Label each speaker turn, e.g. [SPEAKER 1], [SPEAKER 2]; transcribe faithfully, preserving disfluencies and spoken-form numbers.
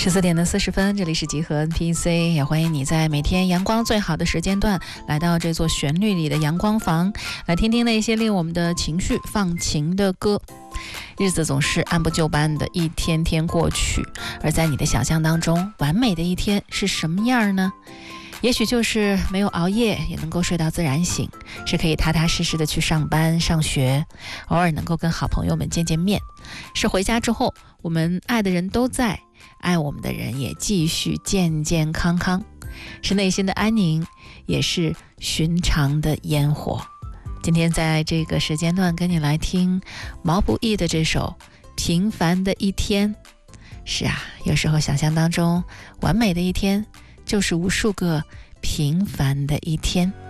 [SPEAKER 1] 十四点的四十分，这里是集合 N P C， 也欢迎你在每天阳光最好的时间段来到这座旋律里的阳光房，来听听那些令我们的情绪放晴的歌。日子总是按部就班的一天天过去，而在你的想象当中，完美的一天是什么样呢？也许就是没有熬夜，也能够睡到自然醒，是可以踏踏实实的去上班上学，偶尔能够跟好朋友们见见面，是回家之后我们爱的人都在，爱我们的人也继续健健康康，是内心的安宁，也是寻常的烟火。今天在这个时间段跟你来听毛不易的这首《平凡的一天》。是啊，有时候想象当中完美的一天就是无数个平凡的一天。